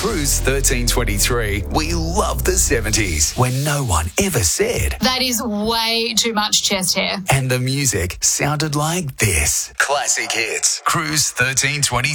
Cruise 1323, we love the 70s when no one ever said. That is way too much chest hair. And the music sounded like this. Classic hits. Cruise 1323.